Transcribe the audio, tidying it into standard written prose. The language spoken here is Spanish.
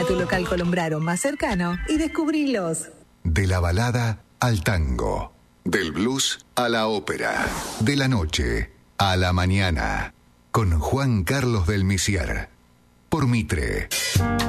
a tu local Colombraro más cercano y descubrilos. De la balada al tango, del blues a la ópera, de la noche a la mañana, con Juan Carlos del Misier, por Mitre.